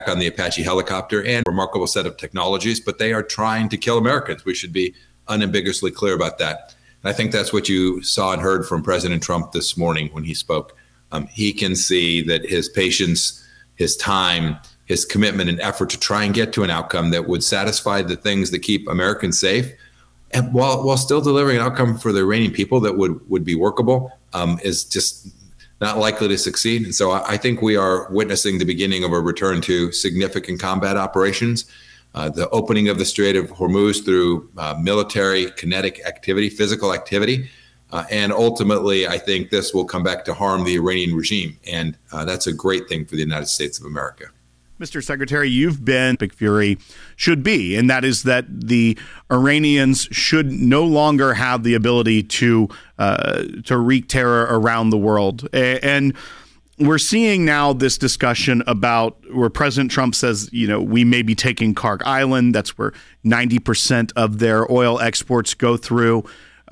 on the Apache helicopter and a remarkable set of technologies, but they are trying to kill Americans. We should be unambiguously clear about that. And I think that's what you saw and heard from President Trump this morning when he spoke. He can see that his patience, his time, his commitment and effort to try and get to an outcome that would satisfy the things that keep Americans safe, and while still delivering an outcome for the Iranian people that would be workable, is just not likely to succeed. And so I think we are witnessing the beginning of a return to significant combat operations, the opening of the Strait of Hormuz through military kinetic activity, physical activity. And ultimately, I think this will come back to harm the Iranian regime. And that's a great thing for the United States of America. Mr. Secretary, you've been Big Fury should be, and that is that the Iranians should no longer have the ability to wreak terror around the world. And we're seeing now this discussion about where President Trump says, we may be taking Kharg Island. That's where 90% of their oil exports go through.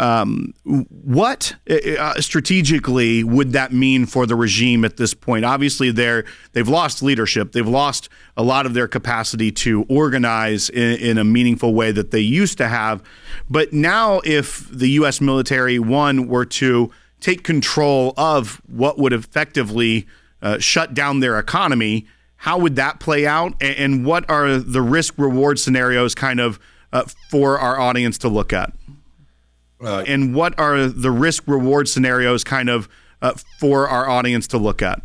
What strategically would that mean for the regime at this point? Obviously, they've lost leadership. They've lost a lot of their capacity to organize in a meaningful way that they used to have. But now if the U.S. military, were to take control of what would effectively shut down their economy, how would that play out? And what are the risk-reward scenarios kind of for our audience to look at? And what are the risk-reward scenarios kind of for our audience to look at?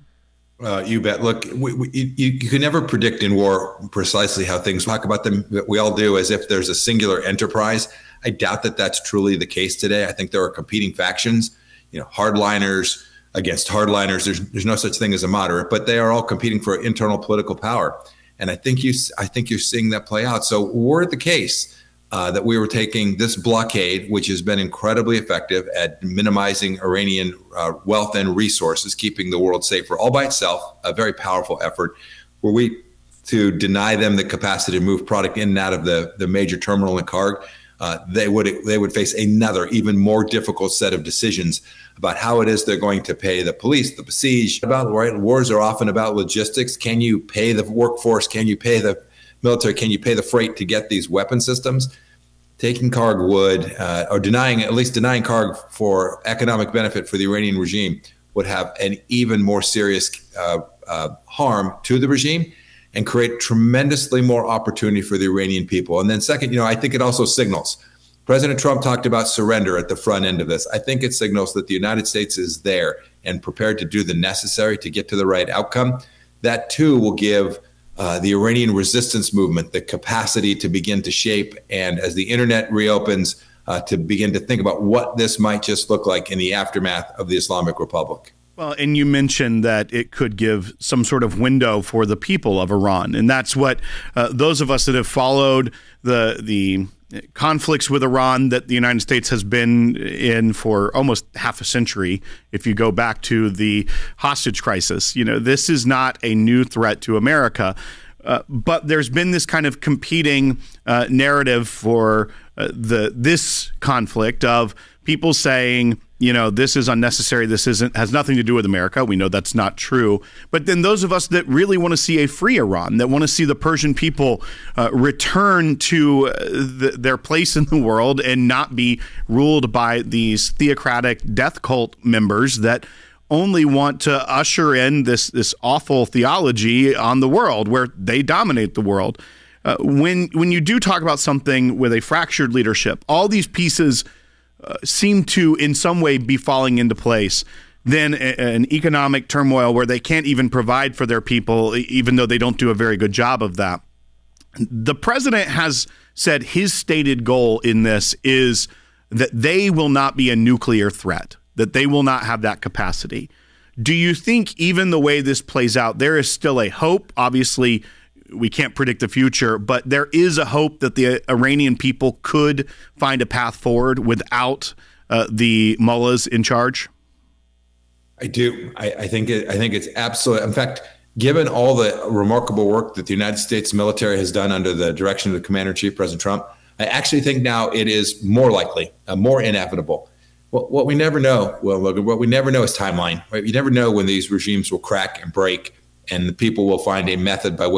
You bet. Look, you can never predict in war precisely how things talk about them. We all do as if there's a singular enterprise. I doubt that that's truly the case today. I think there are competing factions, hardliners against hardliners. There's no such thing as a moderate, but they are all competing for internal political power. And I think you're seeing that play out. So were it the case that we were taking this blockade, which has been incredibly effective at minimizing Iranian wealth and resources, keeping the world safer all by itself, a very powerful effort, were we to deny them the capacity to move product in and out of the major terminal in Kharg, they would face another even more difficult set of decisions about how it is they're going to pay the police, the besieged. Wars are often about logistics. Can you pay the workforce? Can you pay the military? Can you pay the freight to get these weapon systems? Taking Kharg would, or denying Kharg for economic benefit for the Iranian regime would have an even more serious harm to the regime and create tremendously more opportunity for the Iranian people. And then second, I think it also signals. President Trump talked about surrender at the front end of this. I think it signals that the United States is there and prepared to do the necessary to get to the right outcome. That too will give the Iranian resistance movement the capacity to begin to shape, and as the internet reopens, to begin to think about what this might just look like in the aftermath of the Islamic Republic. Well, and you mentioned that it could give some sort of window for the people of Iran, and that's what those of us that have followed the conflicts with Iran that the United States has been in for almost half a century. If you go back to the hostage crisis, this is not a new threat to America. But there's been this kind of competing narrative for this conflict of people saying, this is unnecessary. This has nothing to do with America. We know that's not true. But then those of us that really want to see a free Iran, that want to see the Persian people return to their place in the world and not be ruled by these theocratic death cult members that only want to usher in this awful theology on the world where they dominate the world. When you do talk about something with a fractured leadership, all these pieces seem to in some way be falling into place. Then an economic turmoil where they can't even provide for their people, even though they don't do a very good job of that. The president has said his stated goal in this is that they will not be a nuclear threat, that they will not have that capacity. Do you think even the way this plays out, there is still a hope? Obviously, we can't predict the future, but there is a hope that the Iranian people could find a path forward without the mullahs in charge? I do. I think it's absolutely. In fact, given all the remarkable work that the United States military has done under the direction of the Commander-in-Chief, President Trump, I actually think now it is more likely, more inevitable. What we never know, Logan, what we never know is timeline. Right? You never know when these regimes will crack and break and the people will find a method by which